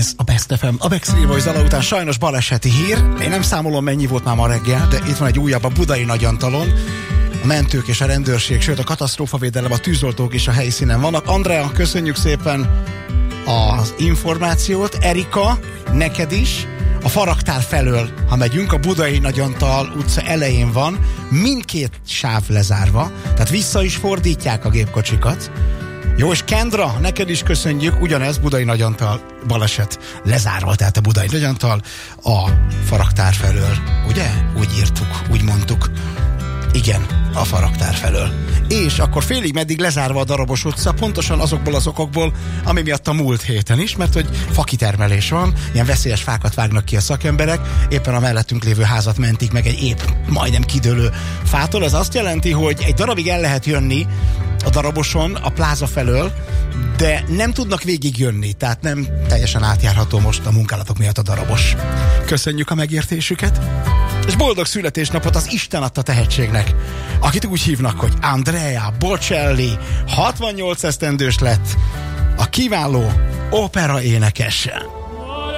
Ez a Best FM, a Backstreet Boys dala után sajnos baleseti hír. Én nem számolom, mennyi volt már ma reggel, de itt van egy újabb a Budai Nagyantalon. A mentők és a rendőrség, sőt a katasztrófavédelem, a tűzoltók is a helyszínen vannak. Andrea, köszönjük szépen az információt. Erika, neked is. A Faraktár felől, ha megyünk, a Budai Nagyantal utca elején van, mindkét sáv lezárva, tehát vissza is fordítják a gépkocsikat. Jó, és Kendra, neked is köszönjük, ugyanez Budai Nagyantal baleset lezárva, tehát a Budai Nagyantal a Faraktár felől, ugye? Úgy írtuk, úgy mondtuk. Igen, a Faraktár felől. És akkor félig meddig lezárva a Darabos utca, pontosan azokból az okokból, ami miatt a múlt héten is, mert hogy fakitermelés van, ilyen veszélyes fákat vágnak ki a szakemberek, éppen a mellettünk lévő házat mentik meg egy épp majdnem kidőlő fától. Ez azt jelenti, hogy egy darabig el lehet jönni a Daraboson, a pláza felől, de nem tudnak végig jönni, tehát nem teljesen átjárható most a munkálatok miatt a Darabos. Köszönjük a megértésüket, és boldog születésnapot az Isten adta tehetségnek, akit úgy hívnak, hogy Andrea Bocelli, 68 esztendős lett, a kiváló opera énekese.